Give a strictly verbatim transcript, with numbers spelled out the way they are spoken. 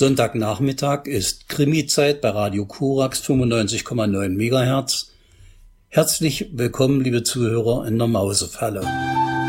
Sonntagnachmittag ist Krimi-Zeit bei Radio Korax fünfundneunzig Komma neun Megahertz. Herzlich willkommen, liebe Zuhörer, in der Mausefalle.